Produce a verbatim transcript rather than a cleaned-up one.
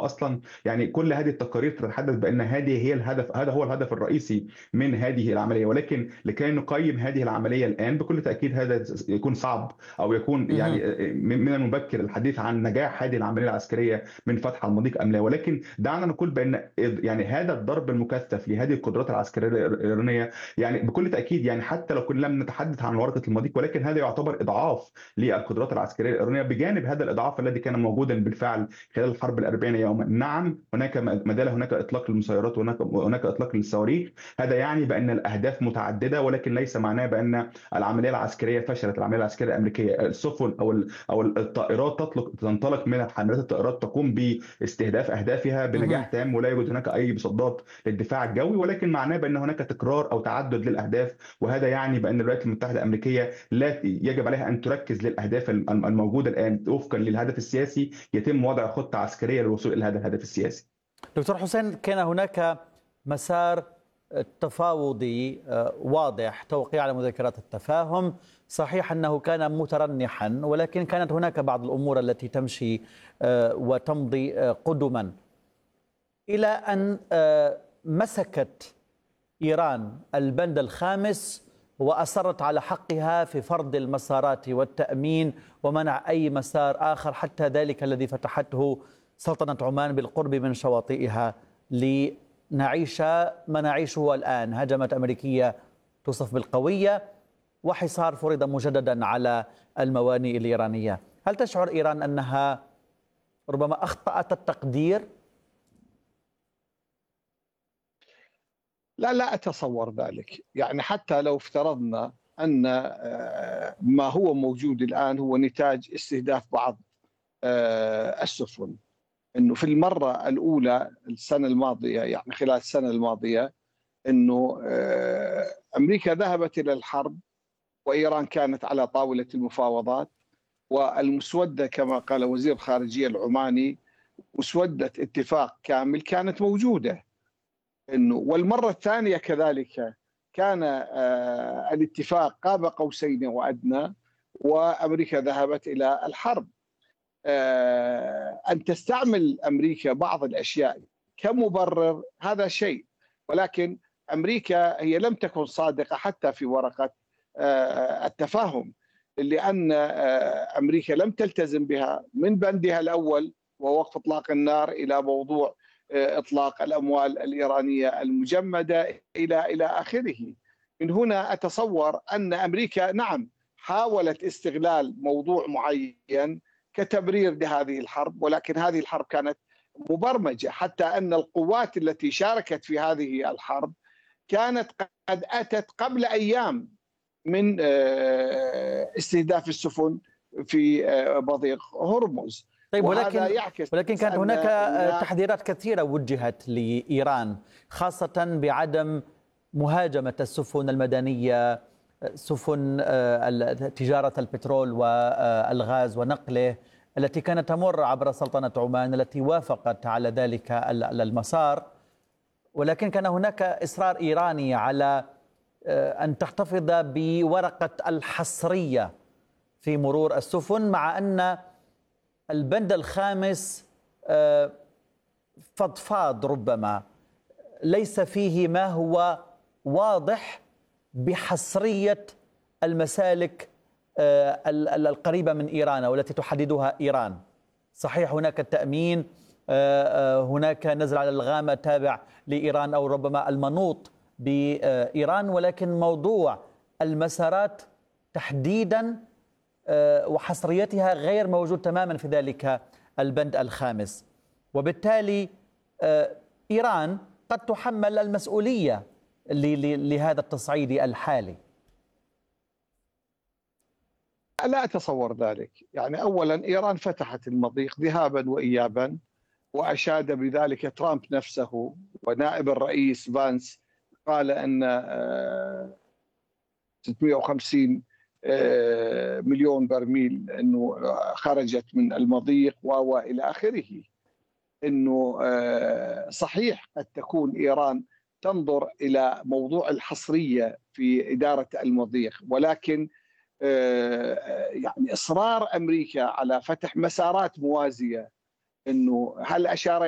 اصلا يعني كل هذه التقارير تتحدث بان هذه هي الهدف، هذا هو الهدف الرئيسي من هذه العمليه. ولكن لكي نقيم هذه العمليه الان بكل تاكيد هذا يكون صعب، او يكون يعني مهم. من المبكر الحديث عن نجاح هذه العمليه العسكريه من فتح المضيق ام لا. ولكن دعنا نقول بان يعني هذا الضرب المكثف لهذه القدرات العسكريه الايرانيه يعني بكل تاكيد، يعني حتى لو كنا لم نتحدث عن ورقه المضيق، ولكن هذا يعتبر اضعاف للقدرات العسكريه الايرانيه بجانب هذا الاضعاف الذي كان موجودا بالفعل خلال الحرب الأربعين يوما. نعم هناك ما زال هناك اطلاق للمسيرات، وهناك هناك اطلاق للصواريخ. هذا يعني بان الاهداف متعدده، ولكن ليس معناه بان العمليه العسكريه فشلت. العمليه العسكريه الامريكيه السفن او او الطائرات تطلق تنطلق من حاملات الطائرات تقوم باستهداف اهدافها بنجاح مهم. تام، ولا يوجد هناك اي مصدات للدفاع الجوي. ولكن معناه بان هناك تكرار او تعدد للاهداف، وهذا يعني بان الولايات المتحده الامريكيه لا يجب عليها ان تركز للاهداف الموجوده الان وفقا للهدف السياسي، يتم وضع خطه عسكريه للوصول الى هذا الهدف السياسي. دكتور حسين، كان هناك مسار تفاوضي آه، واضح، توقيع على مذكرات التفاهم. صحيح أنه كان مترنحا، ولكن كانت هناك بعض الأمور التي تمشي آه، وتمضي آه، قدما، إلى أن آه، مسكت إيران البند الخامس وأصرت على حقها في فرض المسارات والتأمين ومنع أي مسار آخر، حتى ذلك الذي فتحته سلطنة عمان بالقرب من شواطئها، لنعيش ما نعيشه الآن: هجمة أمريكية توصف بالقوية، وحصار فرض مجددا على الموانئ الإيرانية. هل تشعر إيران أنها ربما أخطأت التقدير؟ لا لا أتصور ذلك. يعني حتى لو افترضنا أن آه، ما هو موجود الآن هو نتاج استهداف بعض آه، السفن، أنه في المرة الأولى السنة الماضية، يعني خلال السنة الماضية، أنه آه، أمريكا ذهبت إلى الحرب وإيران كانت على طاولة المفاوضات، والمسودة كما قال وزير الخارجية العماني مسودة اتفاق كامل كانت موجودة. انه والمره الثانيه كذلك كان آه الاتفاق قاب قوسين وادنى، وامريكا ذهبت الى الحرب. آه ان تستعمل امريكا بعض الاشياء كمبرر هذا شيء، ولكن امريكا هي لم تكن صادقه حتى في ورقه آه التفاهم، لان آه امريكا لم تلتزم بها من بندها الاول ووقف اطلاق النار الى موضوع اطلاق الاموال الايرانيه المجمده الى الى اخره. من هنا اتصور ان امريكا نعم حاولت استغلال موضوع معين كتبرير لهذه الحرب، ولكن هذه الحرب كانت مبرمجه، حتى ان القوات التي شاركت في هذه الحرب كانت قد اتت قبل ايام من استهداف السفن في مضيق هرمز. طيب، وهذا ولكن يعكس ولكن كانت أن هناك أن تحذيرات كثيرة وجهت لإيران، خاصة بعدم مهاجمة السفن المدنية، سفن تجارة البترول والغاز ونقله، التي كانت تمر عبر سلطنة عمان، التي وافقت على ذلك المسار. ولكن كان هناك إصرار إيراني على أن تحتفظ بورقة الحصرية في مرور السفن، مع أن البند الخامس فضفاض، ربما ليس فيه ما هو واضح بحصرية المسالك القريبة من إيران والتي تحددها إيران. صحيح هناك التأمين، هناك نزل على الغامة تابع لإيران أو ربما المنوط بإيران، ولكن موضوع المسارات تحديدا وحصريتها غير موجود تماما في ذلك البند الخامس. وبالتالي إيران قد تحمل المسؤولية لهذا التصعيد الحالي. لا أتصور ذلك. يعني أولا إيران فتحت المضيق ذهابا وإيابا، وأشاد بذلك ترامب نفسه، ونائب الرئيس فانس قال أن ستمئة وخمسين مليون برميل أنه خرجت من المضيق وإلى آخره. أنه صحيح قد تكون إيران تنظر إلى موضوع الحصرية في إدارة المضيق، ولكن يعني إصرار أمريكا على فتح مسارات موازية، أنه هل أشار